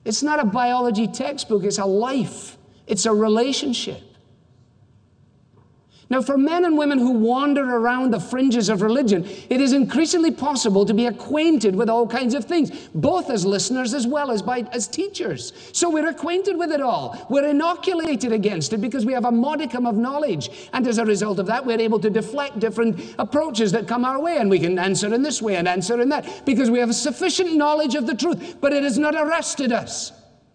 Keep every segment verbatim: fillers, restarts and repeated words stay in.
It's not a biology textbook, it's a life. It's a relationship. Now, for men and women who wander around the fringes of religion, it is increasingly possible to be acquainted with all kinds of things, both as listeners as well as by, as teachers. So we're acquainted with it all. We're inoculated against it because we have a modicum of knowledge. And as a result of that, we're able to deflect different approaches that come our way. And we can answer in this way and answer in that because we have sufficient knowledge of the truth. But it has not arrested us.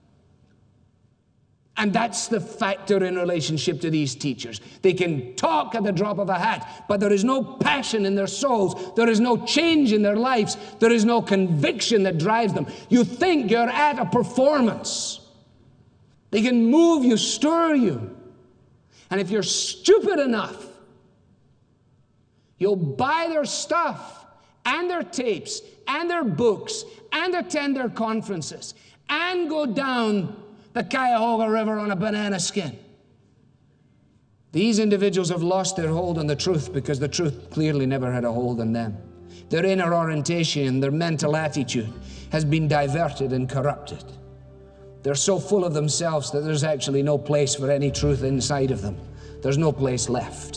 And that's the factor in relationship to these teachers. They can talk at the drop of a hat, but there is no passion in their souls. There is no change in their lives. There is no conviction that drives them. You think you're at a performance. They can move you, stir you. And if you're stupid enough, you'll buy their stuff and their tapes and their books and attend their conferences and go down the Cuyahoga River on a banana skin. These individuals have lost their hold on the truth because the truth clearly never had a hold on them. Their inner orientation, their mental attitude has been diverted and corrupted. They're so full of themselves that there's actually no place for any truth inside of them. There's no place left.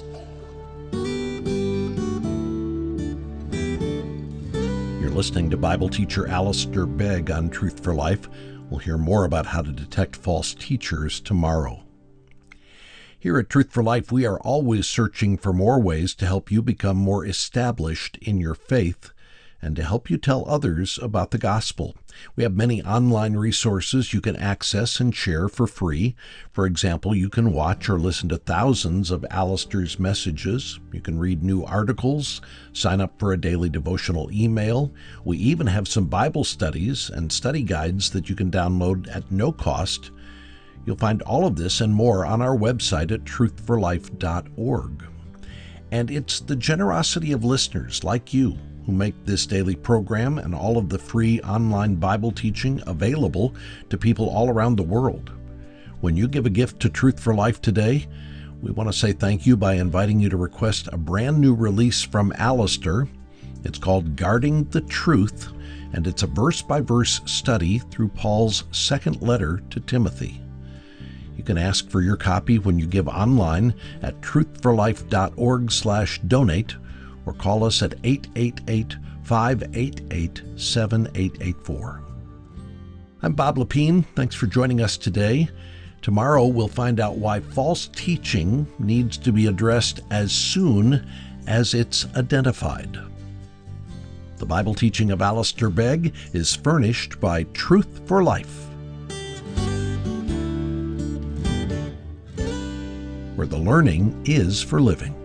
You're listening to Bible teacher Alistair Begg on Truth for Life. We'll hear more about how to detect false teachers tomorrow. Here at Truth for Life, we are always searching for more ways to help you become more established in your faith and to help you tell others about the gospel. We have many online resources you can access and share for free. For example, you can watch or listen to thousands of Alistair's messages. You can read new articles, sign up for a daily devotional email. We even have some Bible studies and study guides that you can download at no cost. You'll find all of this and more on our website at truth for life dot org. And it's the generosity of listeners like you who make this daily program and all of the free online Bible teaching available to people all around the world. When you give a gift to Truth for Life today, we want to say thank you by inviting you to request a brand new release from Alistair. It's called Guarding the Truth, and it's a verse-by-verse study through Paul's second letter to Timothy. You can ask for your copy when you give online at truth for life dot org slash donate, or call us at eight eight eight, five eight eight, seven eight eight four. I'm Bob Lepine. Thanks for joining us today. Tomorrow we'll find out why false teaching needs to be addressed as soon as it's identified. The Bible teaching of Alistair Begg is furnished by Truth for Life, where the learning is for living.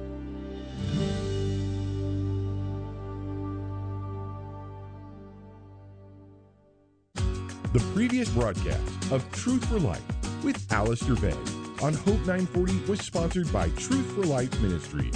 The previous broadcast of Truth for Life with Alistair Begg on Hope nine forty was sponsored by Truth for Life Ministries.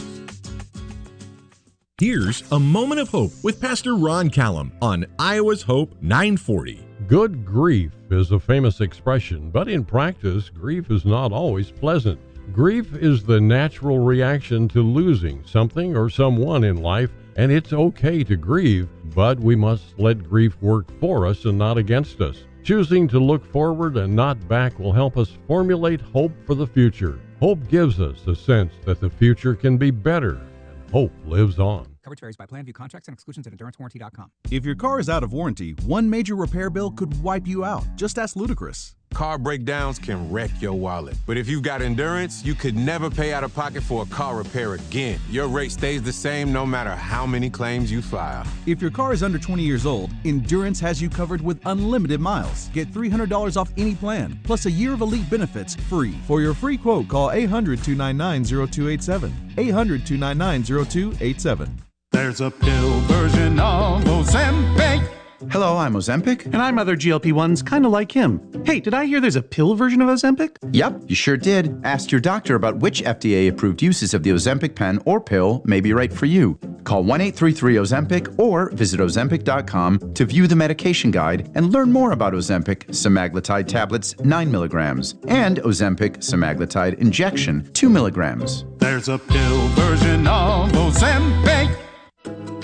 Here's a moment of hope with Pastor Ron Callum on Iowa's Hope nine forty. Good grief is a famous expression, but in practice, grief is not always pleasant. Grief is the natural reaction to losing something or someone in life, and it's okay to grieve, but we must let grief work for us and not against us. Choosing to look forward and not back will help us formulate hope for the future. Hope gives us a sense that the future can be better, and hope lives on. Coverage varies by plan, view contracts and exclusions at endurance warranty dot com. If your car is out of warranty, one major repair bill could wipe you out. Just ask Ludacris. Car breakdowns can wreck your wallet. But if you've got Endurance, you could never pay out of pocket for a car repair again. Your rate stays the same no matter how many claims you file. If your car is under twenty years old, Endurance has you covered with unlimited miles. Get three hundred dollars off any plan, plus a year of elite benefits free. For your free quote, call eight hundred, two nine nine, zero two eight seven. eight hundred, two nine nine, zero two eight seven. There's a pill version of Ozempic. Hello, I'm Ozempic. And I'm other G L P ones kind of like him. Hey, did I hear there's a pill version of Ozempic? Yep, you sure did. Ask your doctor about which F D A-approved uses of the Ozempic pen or pill may be right for you. Call one eight three three Ozempic or visit ozempic dot com to view the medication guide and learn more about Ozempic semaglutide tablets nine milligrams and Ozempic semaglutide injection two milligrams. There's a pill version of Ozempic.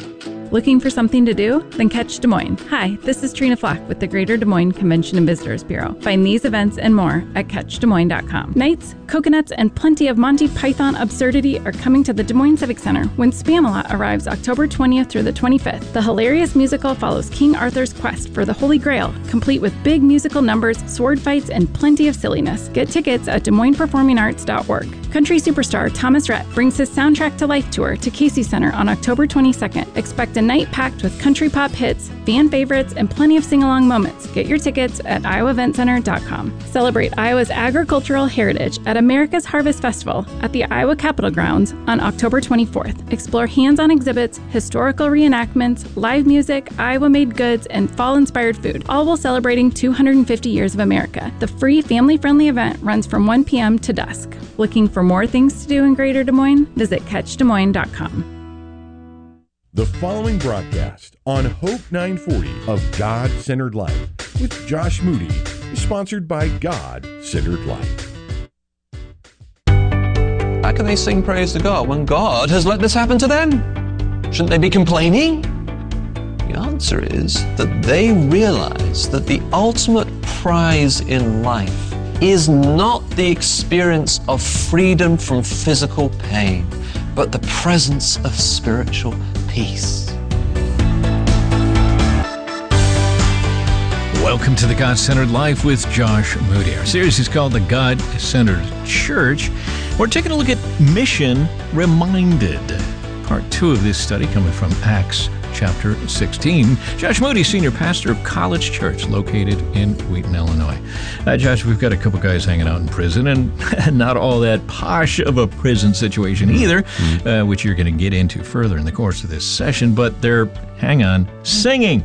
Looking for something to do? Then catch Des Moines. Hi, this is Trina Flack with the Greater Des Moines Convention and Visitors Bureau. Find these events and more at catch des moines dot com. Nights, coconuts, and plenty of Monty Python absurdity are coming to the Des Moines Civic Center when Spamalot arrives October twentieth through the twenty-fifth. The hilarious musical follows King Arthur's quest for the Holy Grail, complete with big musical numbers, sword fights, and plenty of silliness. Get tickets at des moines performing arts dot org. Country superstar Thomas Rhett brings his Soundtrack to Life tour to Casey Center on October twenty-second. Expect a night packed with country pop hits, fan favorites, and plenty of sing-along moments. Get your tickets at iowa event center dot com. Celebrate Iowa's agricultural heritage at America's Harvest Festival at the Iowa Capitol Grounds on October twenty-fourth. Explore hands-on exhibits, historical reenactments, live music, Iowa-made goods, and fall-inspired food, all while celebrating two hundred fifty years of America. The free, family-friendly event runs from one p.m. to dusk. Looking for more things to do in Greater Des Moines? Visit catch des moines dot com. The following broadcast on Hope nine forty of God-Centered Life with Josh Moody is sponsored by God-Centered Life. How can they sing praise to God when God has let this happen to them? Shouldn't they be complaining? The answer is that they realize that the ultimate prize in life is not the experience of freedom from physical pain, but the presence of spiritual peace. Welcome to the God-Centered Life with Josh Moody. Our series is called The God-Centered Church. We're taking a look at Mission Reminded. Part two of this study coming from Acts chapter sixteen. Josh Moody, senior pastor of College Church, located in Wheaton, Illinois. Uh, Josh, we've got a couple guys hanging out in prison, and not all that posh of a prison situation either, mm-hmm. uh, which you're going to get into further in the course of this session, but they're, hang on, singing.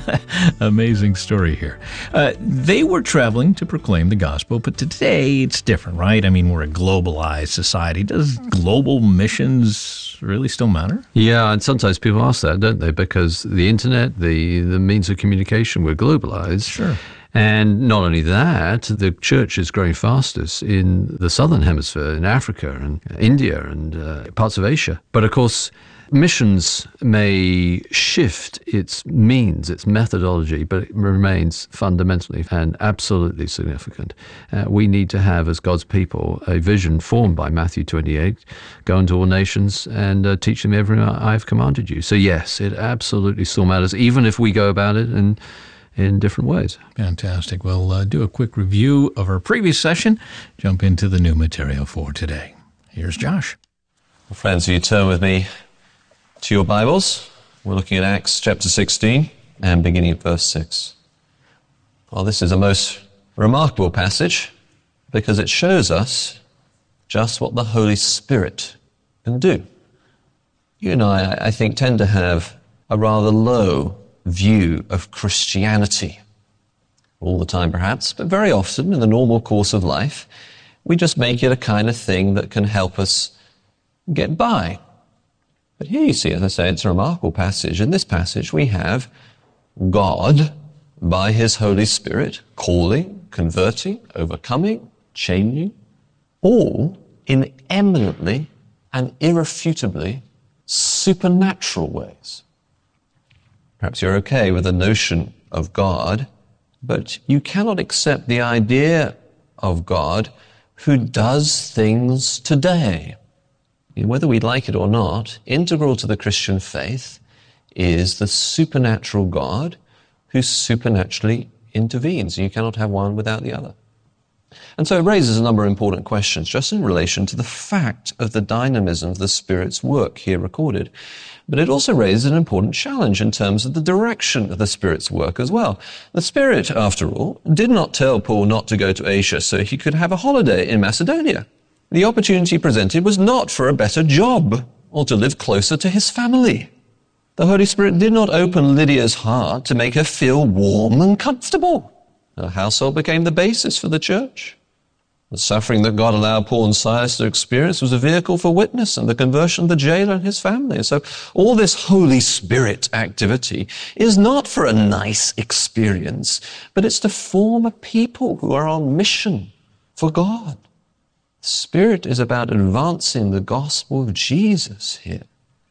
Amazing story here. Uh, they were traveling to proclaim the gospel, but today it's different, right? I mean, we're a globalized society. Does global missions really still matter? Yeah, and sometimes people ask that, don't they? Because the internet, the, the means of communication, we're globalized. Sure. And not only that, the church is growing fastest in the southern hemisphere, in Africa and India and uh, parts of Asia. But of course, missions may shift its means, its methodology, but it remains fundamentally and absolutely significant. Uh, we need to have, as God's people, a vision formed by Matthew twenty-eight, go into all nations and uh, teach them everything I have commanded you. So yes, it absolutely still matters, even if we go about it in, in different ways. Fantastic. We'll uh, do a quick review of our previous session, jump into the new material for today. Here's Josh. Well, friends, will you turn with me to your Bibles? We're looking at Acts chapter sixteen and beginning at verse six. Well, this is a most remarkable passage because it shows us just what the Holy Spirit can do. You and I, I think, tend to have a rather low view of Christianity. All the time, perhaps, but very often in the normal course of life, we just make it a kind of thing that can help us get by. But here you see, as I say, it's a remarkable passage. In this passage, we have God, by His Holy Spirit, calling, converting, overcoming, changing, all in eminently and irrefutably supernatural ways. Perhaps you're okay with the notion of God, but you cannot accept the idea of God who does things today. Whether we like it or not, integral to the Christian faith is the supernatural God who supernaturally intervenes. You cannot have one without the other. And so it raises a number of important questions just in relation to the fact of the dynamism of the Spirit's work here recorded. But it also raises an important challenge in terms of the direction of the Spirit's work as well. The Spirit, after all, did not tell Paul not to go to Asia so he could have a holiday in Macedonia. The opportunity presented was not for a better job or to live closer to his family. The Holy Spirit did not open Lydia's heart to make her feel warm and comfortable. Her household became the basis for the church. The suffering that God allowed Paul and Silas to experience was a vehicle for witness and the conversion of the jailer and his family. So all this Holy Spirit activity is not for a nice experience, but it's to form a people who are on mission for God. The Spirit is about advancing the gospel of Jesus here.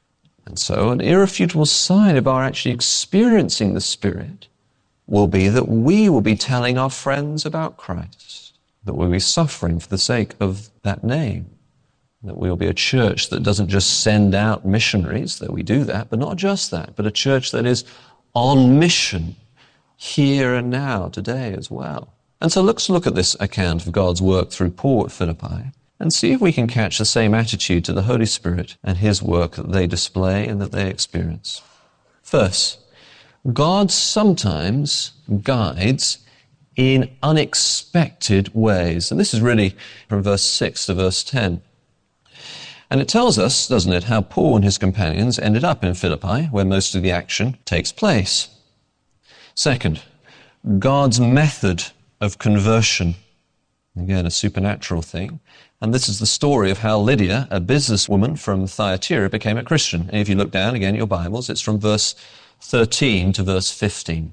And so an irrefutable sign of our actually experiencing the Spirit will be that we will be telling our friends about Christ, that we'll be suffering for the sake of that name, that we'll be a church that doesn't just send out missionaries, that we do that, but not just that, but a church that is on mission here and now, today as well. And so let's look at this account of God's work through Paul at Philippi and see if we can catch the same attitude to the Holy Spirit and his work that they display and that they experience. First, God sometimes guides in unexpected ways. And this is really from verse six to verse ten. And it tells us, doesn't it, how Paul and his companions ended up in Philippi, where most of the action takes place. Second, God's method of conversion. Again, a supernatural thing. And this is the story of how Lydia, a businesswoman from Thyatira, became a Christian. And if you look down again at your Bibles, it's from verse thirteen to verse fifteen.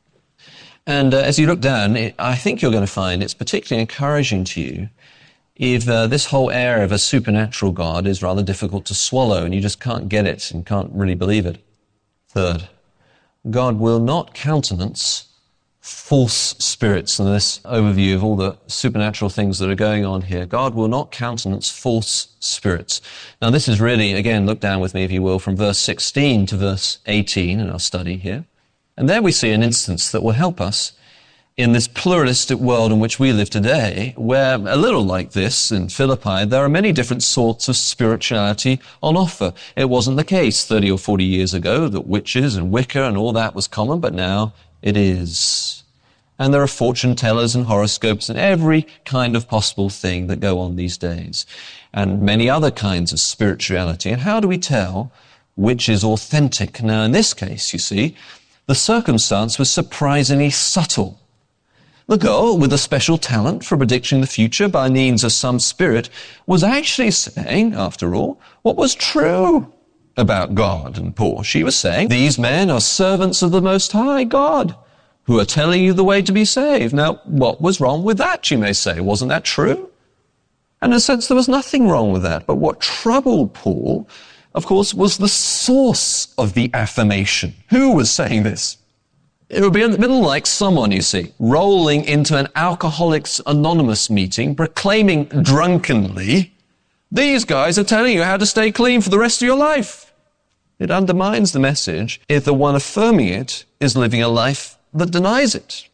And uh, as you look down, it, I think you're going to find it's particularly encouraging to you if uh, this whole area of a supernatural God is rather difficult to swallow and you just can't get it and can't really believe it. Third, God will not countenance false spirits. And this overview of all the supernatural things that are going on here, God will not countenance false spirits. Now this is really, again, look down with me if you will, from verse sixteen to verse eighteen in our study here. And there we see an instance that will help us in this pluralistic world in which we live today, where a little like this in Philippi, there are many different sorts of spirituality on offer. It wasn't the case thirty or forty years ago that witches and Wicca and all that was common, but now it is. And there are fortune tellers and horoscopes and every kind of possible thing that go on these days, and many other kinds of spirituality. And how do we tell which is authentic? Now, in this case, you see, the circumstance was surprisingly subtle. The girl with a special talent for predicting the future by means of some spirit was actually saying, after all, what was true about God and Paul. She was saying, these men are servants of the Most High God who are telling you the way to be saved. Now, what was wrong with that, you may say? Wasn't that true? And in a sense, there was nothing wrong with that. But what troubled Paul, of course, was the source of the affirmation. Who was saying this? It would be a little like someone, you see, rolling into an Alcoholics Anonymous meeting, proclaiming drunkenly, these guys are telling you how to stay clean for the rest of your life. It undermines the message if the one affirming it is living a life that denies it.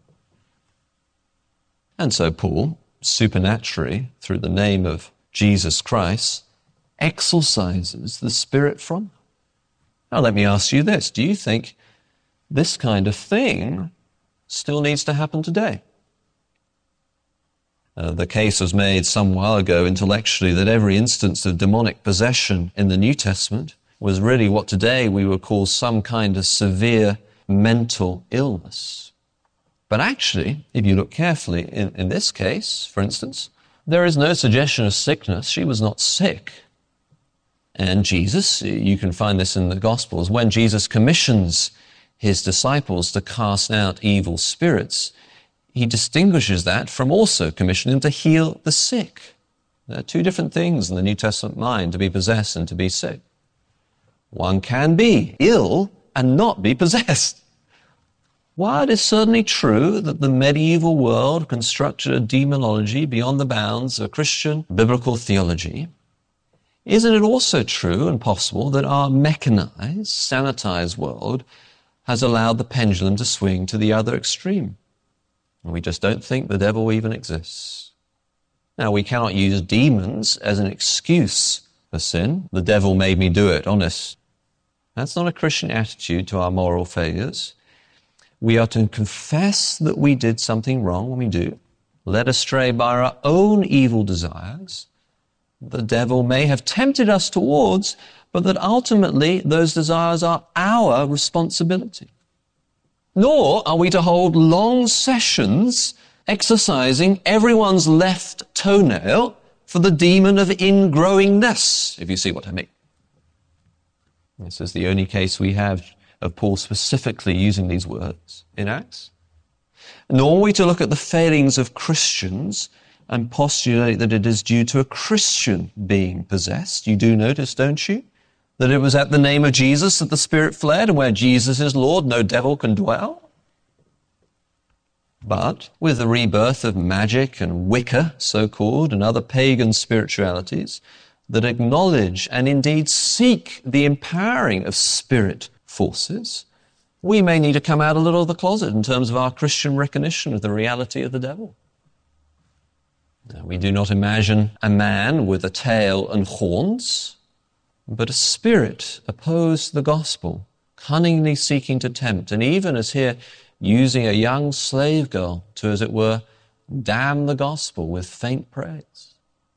And so Paul, supernaturally, through the name of Jesus Christ, exorcises the spirit from them. Now let me ask you this. Do you think this kind of thing still needs to happen today? Uh, the case was made some while ago intellectually that every instance of demonic possession in the New Testament was really what today we would call some kind of severe mental illness. But actually, if you look carefully, in, in this case, for instance, there is no suggestion of sickness. She was not sick. And Jesus, you can find this in the Gospels, when Jesus commissions his disciples to cast out evil spirits, he distinguishes that from also commissioning them to heal the sick. There are two different things in the New Testament mind, to be possessed and to be sick. One can be ill and not be possessed. While it is certainly true that the medieval world constructed a demonology beyond the bounds of Christian biblical theology, isn't it also true and possible that our mechanized, sanitized world has allowed the pendulum to swing to the other extreme? And we just don't think the devil even exists. Now, we cannot use demons as an excuse for sin. The devil made me do it, honest. That's not a Christian attitude to our moral failures. We are to confess that we did something wrong when we do, led astray by our own evil desires, the devil may have tempted us towards, but that ultimately those desires are our responsibility. Nor are we to hold long sessions exercising everyone's left toenail for the demon of ingrowingness, if you see what I mean. This is the only case we have of Paul specifically using these words in Acts. Nor are we to look at the failings of Christians and postulate that it is due to a Christian being possessed. You do notice, don't you, That it was at the name of Jesus that the spirit fled, and where Jesus is Lord, no devil can dwell? But with the rebirth of magic and Wicca, so-called, and other pagan spiritualities that acknowledge and indeed seek the empowering of spirit forces, we may need to come out a little of the closet in terms of our Christian recognition of the reality of the devil. Now, we do not imagine a man with a tail and horns, but a spirit opposed to the gospel, cunningly seeking to tempt, and even as here, using a young slave girl to, as it were, damn the gospel with faint praise.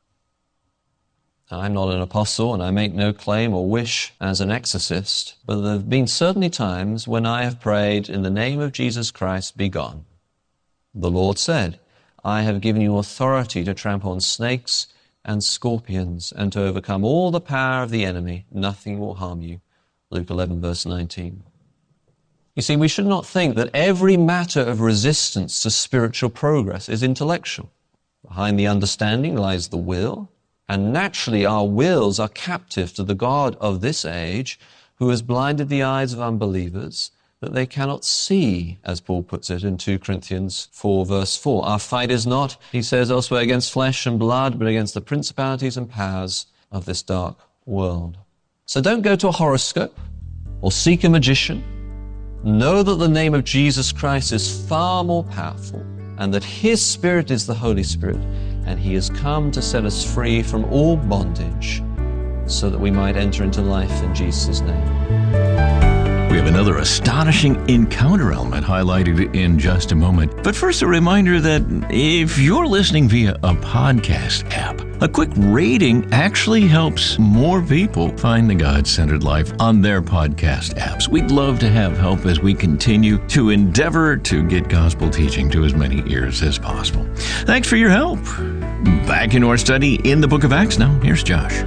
I'm not an apostle, and I make no claim or wish as an exorcist, but there have been certainly times when I have prayed, in the name of Jesus Christ, be gone. The Lord said, I have given you authority to trample on snakes and scorpions, and to overcome all the power of the enemy. Nothing will harm you. Luke eleven, verse nineteen. You see, we should not think that every matter of resistance to spiritual progress is intellectual. Behind the understanding lies the will, and naturally our wills are captive to the God of this age, who has blinded the eyes of unbelievers, that they cannot see, as Paul puts it in two Corinthians four, verse four. Our fight is not, he says elsewhere, against flesh and blood, but against the principalities and powers of this dark world. So don't go to a horoscope or seek a magician. Know that the name of Jesus Christ is far more powerful, and that his Spirit is the Holy Spirit, and he has come to set us free from all bondage, so that we might enter into life in Jesus' name. We have another astonishing encounter element highlighted in just a moment. But first, a reminder that if you're listening via a podcast app, a quick rating actually helps more people find the God-centered life on their podcast apps. We'd love to have help as we continue to endeavor to get gospel teaching to as many ears as possible. Thanks for your help. Back into our study in the book of Acts now. Here's Josh.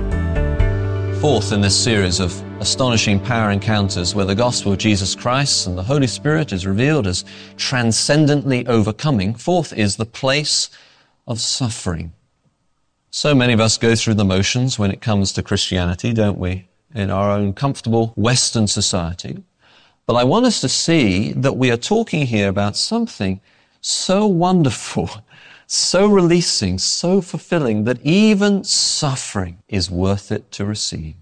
Fourth in this series of astonishing power encounters where the gospel of Jesus Christ and the Holy Spirit is revealed as transcendently overcoming. Fourth is the place of suffering. So many of us go through the motions when it comes to Christianity, don't we, in our own comfortable Western society. But I want us to see that we are talking here about something so wonderful, so releasing, so fulfilling, that even suffering is worth it to receive.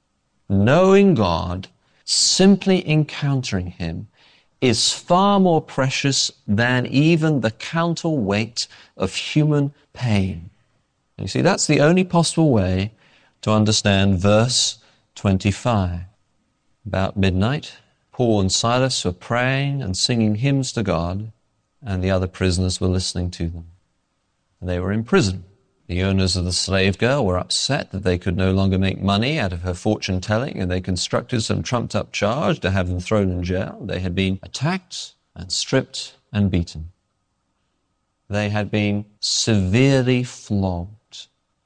Knowing God, simply encountering him, is far more precious than even the counterweight of human pain. And you see, that's the only possible way to understand verse twenty-five. About midnight, Paul and Silas were praying and singing hymns to God, and the other prisoners were listening to them. They were in prison. The owners of the slave girl were upset that they could no longer make money out of her fortune-telling, and they constructed some trumped-up charge to have them thrown in jail. They had been attacked and stripped and beaten. They had been severely flogged.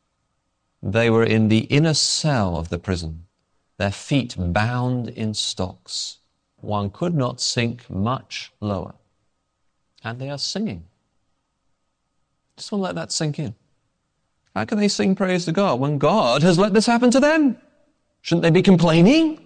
They were in the inner cell of the prison, their feet bound in stocks. One could not sink much lower. And they are singing. Just want to let that sink in. How can they sing praise to God when God has let this happen to them? Shouldn't they be complaining?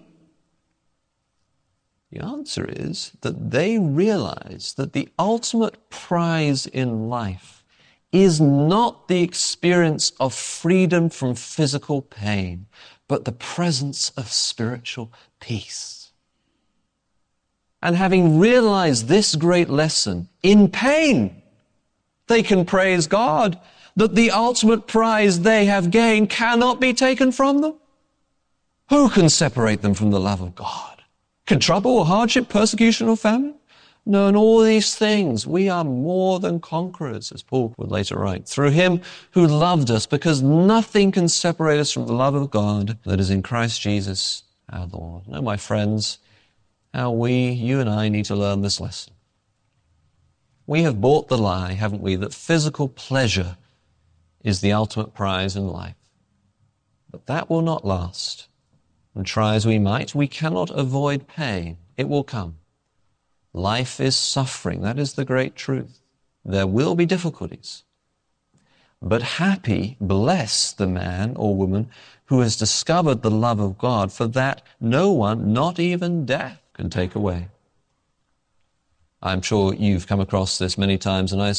The answer is that they realize that the ultimate prize in life is not the experience of freedom from physical pain, but the presence of spiritual peace. And having realized this great lesson in pain, they can praise God that the ultimate prize they have gained cannot be taken from them. Who can separate them from the love of God? Can trouble or hardship, persecution or famine? No, in all these things we are more than conquerors, as Paul would later write, through him who loved us, because nothing can separate us from the love of God that is in Christ Jesus our Lord. Now, my friends, how we, you and I, need to learn this lesson. We have bought the lie, haven't we, that physical pleasure is the ultimate prize in life. But that will not last. And try as we might, we cannot avoid pain. It will come. Life is suffering. That is the great truth. There will be difficulties. But happy, blessed the man or woman who has discovered the love of God, for that no one, not even death, can take away. I'm sure you've come across this many times, and I